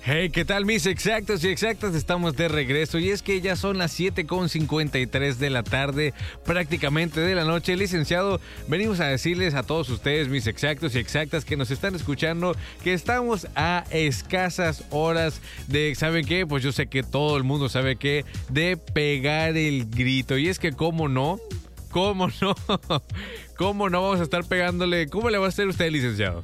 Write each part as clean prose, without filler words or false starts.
Hey, ¿qué tal mis exactos y exactas? Estamos de regreso y es que ya son las 7:53 de la tarde, prácticamente de la noche. Licenciado, venimos a decirles a todos ustedes, mis exactos y exactas que nos están escuchando, que estamos a escasas horas de, ¿saben qué? Pues yo sé que todo el mundo sabe que de pegar el grito. Y es que, ¿cómo no? ¿Cómo no? ¿Cómo no vamos a estar pegándole? ¿Cómo le va a hacer usted, licenciado?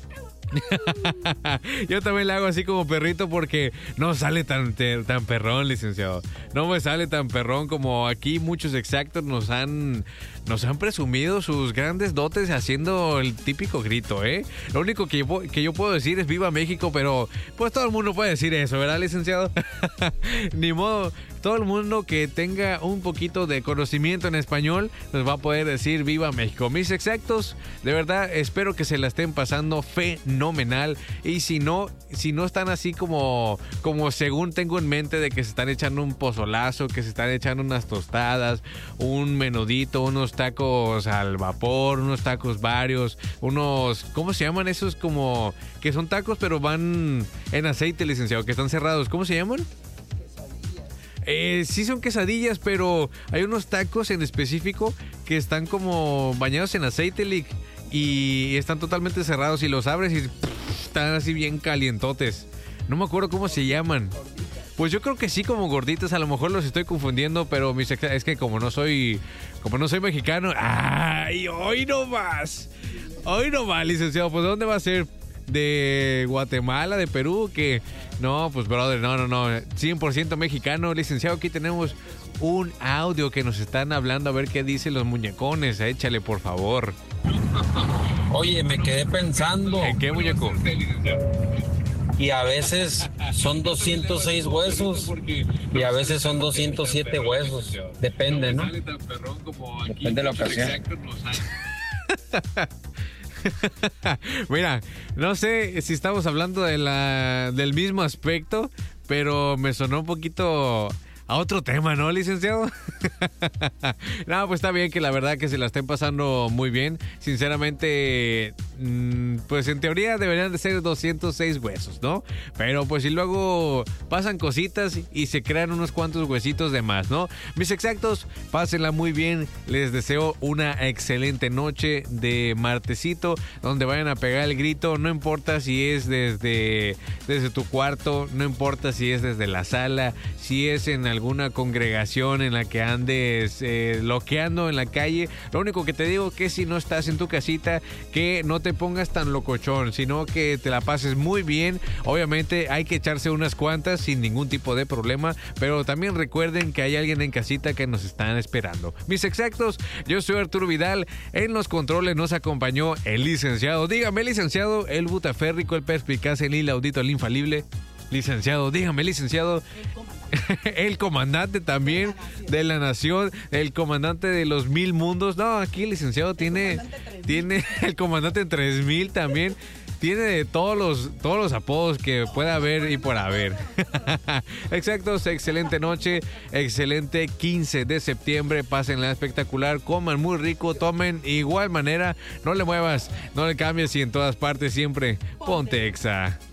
Yo también le hago así como perrito porque no sale tan perrón, licenciado. No me sale tan perrón como aquí muchos exactos nos han presumido sus grandes dotes haciendo el típico grito, ¿eh? Lo único que yo puedo decir es ¡Viva México! Pero pues todo el mundo puede decir eso, ¿verdad, licenciado? Ni modo. Todo el mundo que tenga un poquito de conocimiento en español nos va a poder decir ¡Viva México! Mis exactos, de verdad, espero que se la estén pasando fenomenal. Y si no están así como según tengo en mente de que se están echando un pozolazo, que se están echando unas tostadas, un menudito, unos tacos al vapor, unos tacos varios, unos, ¿cómo se llaman esos? Como que son tacos pero van en aceite, licenciado, que están cerrados. ¿Cómo se llaman? Sí son quesadillas, pero hay unos tacos en específico que están como bañados en aceite, y están totalmente cerrados y los abres y están así bien calientotes. No me acuerdo cómo se llaman. Pues yo creo que sí, como gorditas, a lo mejor los estoy confundiendo, pero es que como no soy mexicano. ¡Ay! ¡Hoy no más! ¡Hoy no más, licenciado! Pues ¿de dónde va a ser? ¿De Guatemala, de Perú? Que no, pues brother, no, 100% mexicano, licenciado. Aquí tenemos un audio que nos están hablando, a ver qué dicen los muñecones. Échale, por favor. Oye, me quedé pensando. ¿En qué, muñeco? Y a veces son 206 huesos y a veces son 207 huesos. Depende, ¿no? Depende de la ocasión. Mira, no sé si estamos hablando del mismo aspecto, pero me sonó un poquito a otro tema, ¿no, licenciado? No, pues está bien, que la verdad que se la estén pasando muy bien. Sinceramente, pues en teoría deberían de ser 206 huesos, ¿no? Pero pues si luego pasan cositas y se crean unos cuantos huesitos de más, ¿no? Mis exactos, pásenla muy bien. Les deseo una excelente noche de martesito, donde vayan a pegar el grito. No importa si es desde tu cuarto, no importa si es desde la sala, si es en alguna congregación en la que andes loqueando en la calle. Lo único que te digo que si no estás en tu casita, que no te pongas tan locochón, sino que te la pases muy bien. Obviamente hay que echarse unas cuantas sin ningún tipo de problema, pero también recuerden que hay alguien en casita que nos están esperando. Mis exactos, yo soy Arturo Vidal. En los controles nos acompañó el licenciado. Dígame, licenciado, el butaférrico, el perspicaz, el inaudito, el infalible. Licenciado, dígame, licenciado. El comandante también de la nación, el comandante de los 1000 mundos. No, aquí el licenciado tiene el comandante 3000 también. Tiene de todos los apodos que pueda haber y por haber. Exactos, excelente noche, excelente 15 de septiembre. Pásenla espectacular, coman muy rico, tomen igual manera. No le muevas, no le cambies y en todas partes siempre ponte Exa.